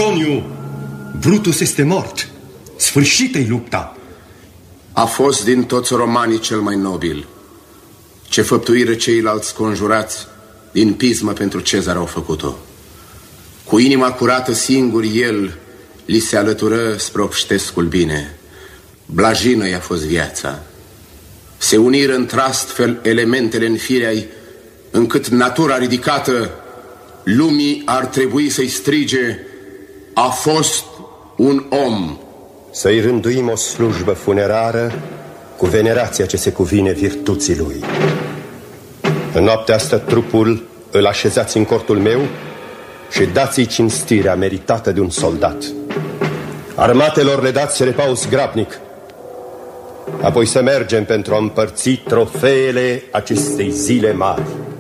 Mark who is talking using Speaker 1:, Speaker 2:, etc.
Speaker 1: Antoniu, Brutus este mort. Sfârșită-i lupta.
Speaker 2: A fost din toți romanii cel mai nobil. Ce făptuire ceilalți conjurați din pismă pentru Cezar au făcut-o. Cu inima curată singur el li se alătură spre obștescul bine. Blajină i-a fost viața. Se uniră într-astfel elementele în firea-i, încât natura ridicată lumii ar trebui să-i strige: a fost un om.
Speaker 3: Să-i rânduim o slujbă funerară cu venerația ce se cuvine virtuții lui. În noaptea asta trupul îl așezați în cortul meu și dați-i cinstirea meritată de un soldat. Armatelor le dați repaus grabnic. Apoi să mergem pentru a împărți trofeele acestei zile mari.